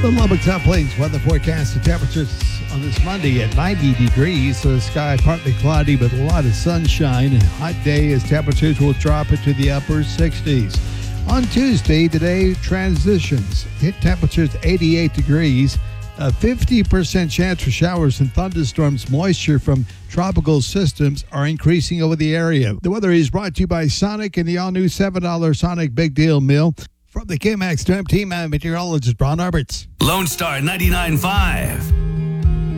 The Lubbock South Plains weather forecast. The temperatures on this Monday at 90 degrees. So the sky partly cloudy with a lot of sunshine. A hot day as temperatures will drop into the upper 60s. On Tuesday, today transitions. Hit temperatures 88 degrees. A 50% chance for showers and thunderstorms. Moisture from tropical systems are increasing over the area. The weather is brought to you by Sonic and the all-new $7 Sonic Big Deal Meal. From the KMAX Storm Team, I'm meteorologist Ron Roberts. Lone Star 99.5.